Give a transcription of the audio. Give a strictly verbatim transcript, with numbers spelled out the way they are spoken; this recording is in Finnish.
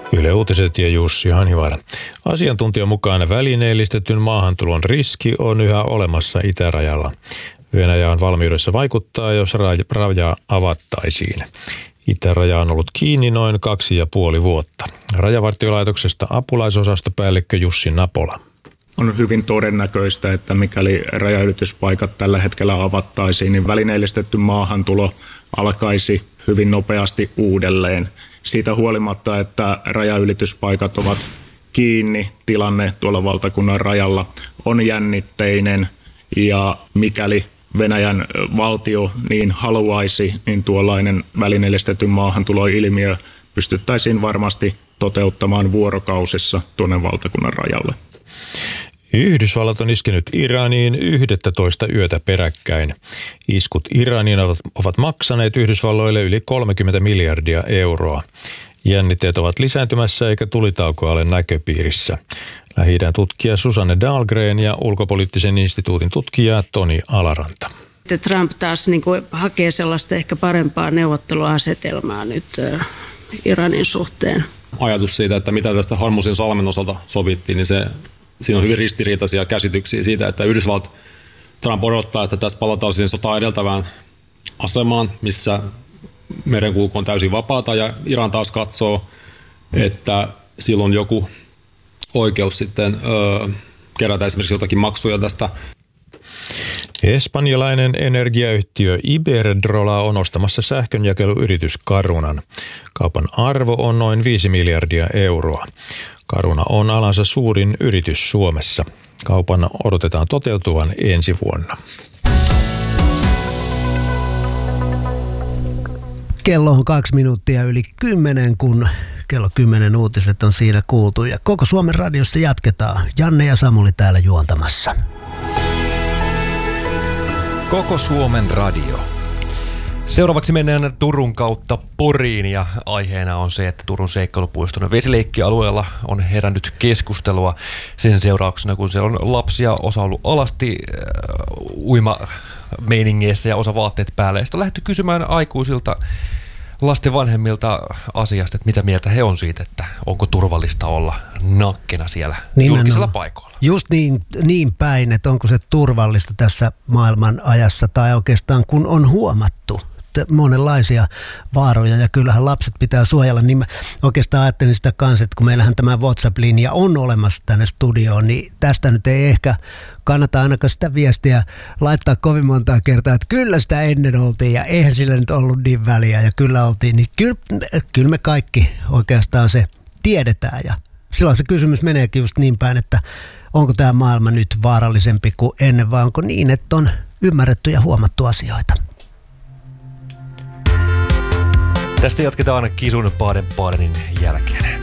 Yle Uutiset ja Jussi Hanhivaara. Asiantuntijan mukaan välineellistetyn maahantulon riski on yhä olemassa itärajalla. Venäjä on valmiudessa vaikuttaa, jos raja avattaisiin. Itäraja on ollut kiinni noin kaksi ja puoli vuotta. Rajavartiolaitoksesta apulaisosastopäällikkö Jussi Napola. On hyvin todennäköistä, että mikäli rajanylityspaikat tällä hetkellä avattaisiin, niin välineellistetty maahantulo alkaisi hyvin nopeasti uudelleen. Siitä huolimatta, että rajanylityspaikat ovat kiinni, tilanne tuolla valtakunnan rajalla on jännitteinen ja mikäli Venäjän valtio niin haluaisi, niin tuollainen välineellistetyn maahantuloilmiö pystyttäisiin varmasti toteuttamaan vuorokausissa tuonne valtakunnan rajalle. Yhdysvallat on iskenyt Iraniin yksitoista yötä peräkkäin. Iskut Iraniin ovat, ovat maksaneet Yhdysvalloille yli kolmekymmentä miljardia euroa. Jännitteet ovat lisääntymässä eikä tulitaukoa ole näköpiirissä. Lähi-idän tutkija Susanne Dahlgren ja ulkopoliittisen instituutin tutkija Toni Alaranta. Trump taas niin kuin hakee sellaista ehkä parempaa neuvotteluasetelmaa nyt äh, Iranin suhteen. Ajatus siitä, että mitä tästä Hormuzin salmen osalta sovittiin, niin se, siinä on hyvin ristiriitaisia käsityksiä siitä, että Yhdysvallat Trump odottaa, että tässä palataan siihen sotaa edeltävään asemaan, missä merenkulku on täysin vapaata, ja Iran taas katsoo, että sillä on joku oikeus sitten öö, kerätä esimerkiksi jotakin maksuja tästä. Espanjalainen energiayhtiö Iberdrola on ostamassa sähkönjakeluyritys Carunan. Kaupan arvo on noin viisi miljardia euroa. Caruna on alansa suurin yritys Suomessa. Kaupan odotetaan toteutuvan ensi vuonna. Kello on kaksi minuuttia yli kymmenen, kun kello kymmenen uutiset on siinä kuultu. Ja koko Suomen radiossa jatketaan. Janne ja Samuli täällä juontamassa. Koko Suomen radio. Seuraavaksi mennään Turun kautta Poriin ja aiheena on se, että Turun seikkailupuiston vesileikkialueella on herännyt keskustelua sen seurauksena, kun siellä on lapsia, osa ollut alasti äh, uima meiningeissä ja osa vaatteet päällä. Ja sitten on lähdetty kysymään aikuisilta lasten vanhemmilta asiasta, että mitä mieltä he on siitä, että onko turvallista olla nakkena siellä nimenomaan julkisella paikoilla. Just niin, niin päin, että onko se turvallista tässä maailman ajassa tai oikeastaan kun on huomattu monenlaisia vaaroja ja kyllähän lapset pitää suojella, niin mä oikeastaan ajattelin sitä kanssa, että kun meillähän tämä WhatsApp-linja on olemassa tänne studioon, niin tästä nyt ei ehkä kannata ainakaan sitä viestiä laittaa kovin montaa kertaa, että kyllä sitä ennen oltiin ja eihän sillä nyt ollut niin väliä ja kyllä oltiin, niin kyllä, kyllä me kaikki oikeastaan se tiedetään ja silloin se kysymys meneekin just niin päin, että onko tämä maailma nyt vaarallisempi kuin ennen vai onko niin, että on ymmärretty ja huomattu asioita. Tästä jatketaan Kisun Baden-Badenin jälkeen.